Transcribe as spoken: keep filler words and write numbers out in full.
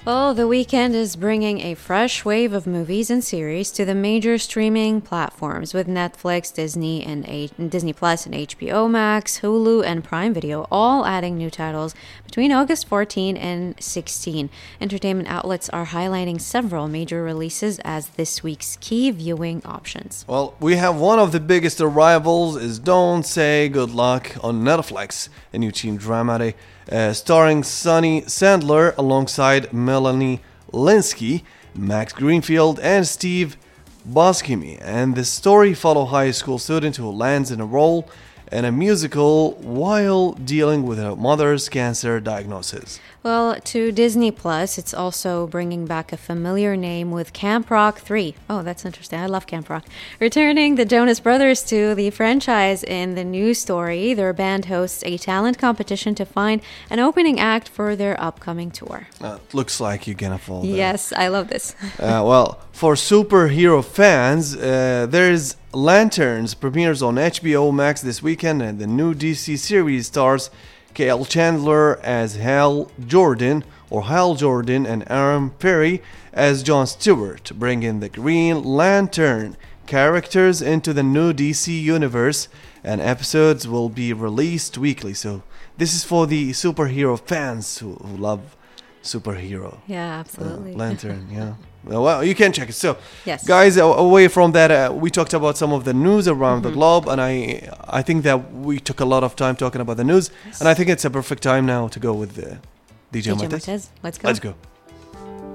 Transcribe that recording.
Well, The Weeknd is bringing a fresh wave of movies and series to the major streaming platforms with Netflix, Disney, and A- Disney Plus, and H B O Max, Hulu, and Prime Video all adding new titles between August fourteenth and sixteenth. Entertainment outlets are highlighting several major releases as this week's key viewing options. Well, we have one of the biggest arrivals is Don't Say Good Luck on Netflix, a new teen drama uh, starring Sonny Sandler alongside Melanie Linsky, Max Greenfield, and Steve Buscemi. And the story follows a high school student who lands in a role in a musical while dealing with her mother's cancer diagnosis. Well, to Disney Plus, it's also bringing back a familiar name with Camp Rock three. Oh, that's interesting. I love Camp Rock. Returning the Jonas Brothers to the franchise in the new story, their band hosts a talent competition to find an opening act for their upcoming tour. Uh, looks like you're gonna fall there. Yes, I love this. uh, well, for superhero fans, uh, there's Lanterns premieres on H B O Max this weekend, and the new D C series stars Kyle Chandler as Hal Jordan, or Hal Jordan, and Aaron Perry as John Stewart, bringing the Green Lantern characters into the new D C universe, and episodes will be released weekly. So this is for the superhero fans who, who love superhero. Yeah, absolutely. Uh, Lantern, yeah. Well, you can check it. So, yes. guys, away from that, uh, we talked about some of the news around mm-hmm. the globe, and I I think that we took a lot of time talking about the news, yes. and I think it's a perfect time now to go with the D J, D J Martez. Martez. Let's go. Let's go.